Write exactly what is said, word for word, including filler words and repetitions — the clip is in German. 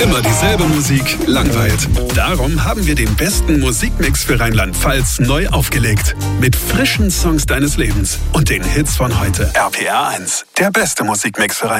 Immer dieselbe Musik langweilt. Darum haben wir den besten Musikmix für Rheinland-Pfalz neu aufgelegt. Mit frischen Songs deines Lebens und den Hits von heute. R P R eins, der beste Musikmix für Rheinland-Pfalz.